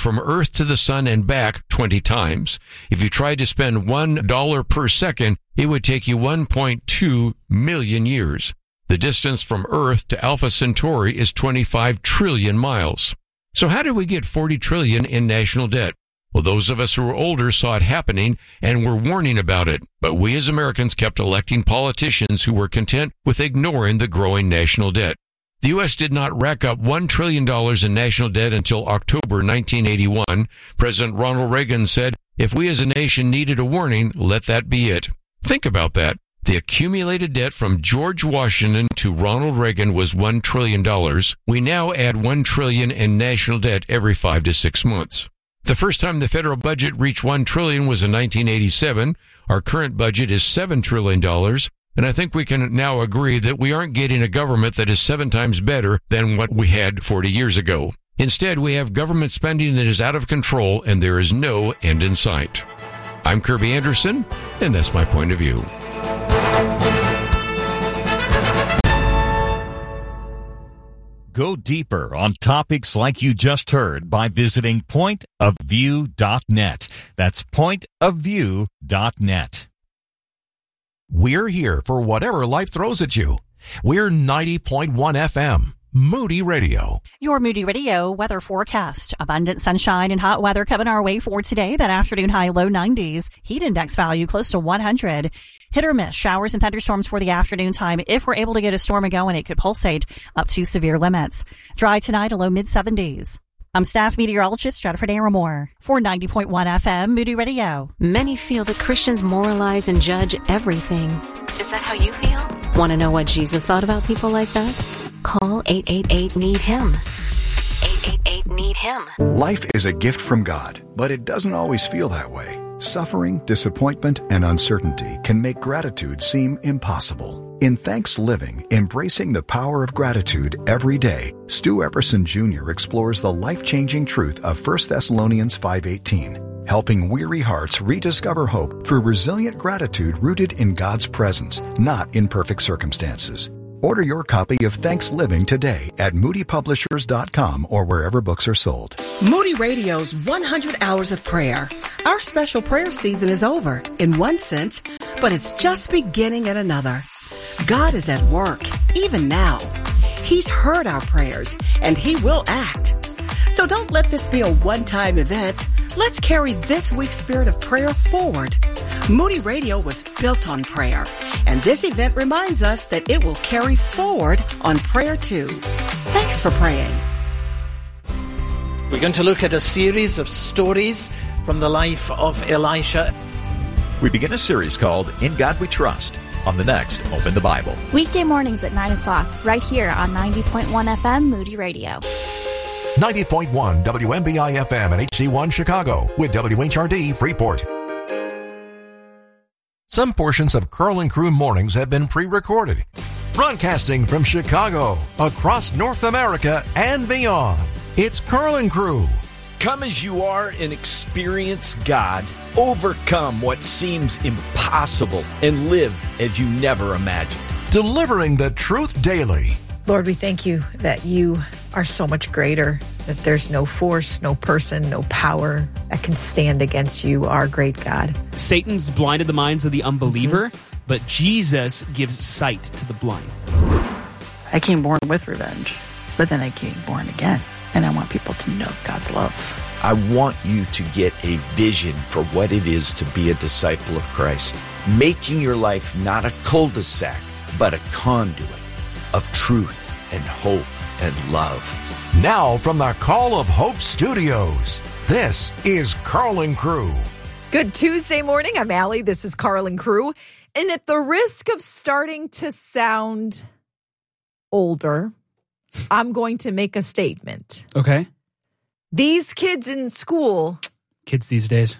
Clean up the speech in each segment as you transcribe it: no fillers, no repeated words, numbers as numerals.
from Earth to the sun and back 20 times. If you tried to spend $1 per second, it would take you 1.2 million years. The distance from Earth to Alpha Centauri is 25 trillion miles. So how did we get 40 trillion in national debt? Well, those of us who were older saw it happening and were warning about it. But we as Americans kept electing politicians who were content with ignoring the growing national debt. The U.S. did not rack up $1 trillion in national debt until October 1981. President Ronald Reagan said, if we as a nation needed a warning, let that be it. Think about that. The accumulated debt from George Washington to Ronald Reagan was $1 trillion. We now add $1 trillion in national debt every 5 to 6 months. The first time the federal budget reached $1 trillion was in 1987. Our current budget is $7 trillion. And I think we can now agree that we aren't getting a government that is 7 times better than what we had 40 years ago. Instead, we have government spending that is out of control and there is no end in sight. I'm Kirby Anderson, and that's my point of view. Go deeper on topics like you just heard by visiting pointofview.net. That's pointofview.net. We're here for whatever life throws at you. We're 90.1 FM. Moody Radio. Your Moody Radio weather forecast. Abundant sunshine and hot weather coming our way for today. That afternoon high low 90s. Heat index value close to 100. Hit or miss showers and thunderstorms for the afternoon time. If we're able to get a storm going, it could pulsate up to severe limits. Dry tonight, a low mid 70s. I'm staff meteorologist Jennifer Naramore for 90.1 FM Moody Radio. Many feel that Christians moralize and judge everything. Is that how you feel? Want to know what Jesus thought about people like that? Call 888-NEED-HIM. 888-NEED-HIM. Life is a gift from God, but it doesn't always feel that way. Suffering, disappointment, and uncertainty can make gratitude seem impossible. In Thanks Living, Embracing the Power of Gratitude Every Day, Stu Epperson Jr. explores the life-changing truth of 1 Thessalonians 5:18, helping weary hearts rediscover hope through resilient gratitude rooted in God's presence, not in perfect circumstances. Order your copy of Thanks Living today at moodypublishers.com or wherever books are sold. Moody Radio's 100 Hours of Prayer. Our special prayer season is over, in one sense, but it's just beginning in another. God is at work, even now. He's heard our prayers, and He will act. So don't let this be a one-time event. Let's carry this week's spirit of prayer forward. Moody Radio was built on prayer, and this event reminds us that it will carry forward on prayer too. Thanks for praying. We're going to look at a series of stories from the life of Elisha. We begin a series called In God We Trust on the next Open the Bible. Weekday mornings at 9 o'clock, right here on 90.1 FM Moody Radio. 90.1 WMBI FM and HC1 Chicago with WHRD Freeport. Some portions of Carl and Crew Mornings have been pre-recorded. Broadcasting from Chicago, across North America, and beyond. It's Carl and Crew. Come as you are and experience God. Overcome what seems impossible and live as you never imagined. Delivering the truth daily. Lord, we thank you that you are so much greater, that there's no force, no person, no power that can stand against you, our great God. Satan's blinded the minds of the unbeliever, but Jesus gives sight to the blind. I came born with revenge, but then I came born again, and I want people to know God's love. I want you to get a vision for what it is to be a disciple of Christ, making your life not a cul-de-sac, but a conduit of truth and hope and love. Now from the Call of Hope Studios, this is Carl and Crew. Good Tuesday morning. I'm Allie. This is Carl and Crew. And at the risk of starting to sound older, I'm going to make a statement. Okay. These kids in school. Kids these days.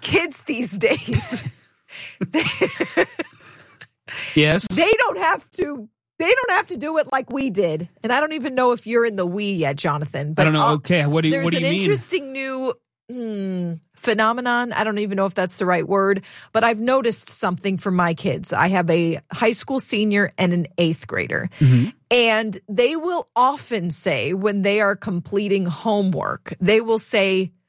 Yes. They don't have to do it like we did. And I don't even know if you're in the we yet, Jonathan. But I don't know. Okay. What do you mean? There's an interesting new phenomenon. I don't even know if that's the right word, but I've noticed something for my kids. I have a high school senior and an 8th grader. Mm-hmm. And they will often say when they are completing homework, they will say,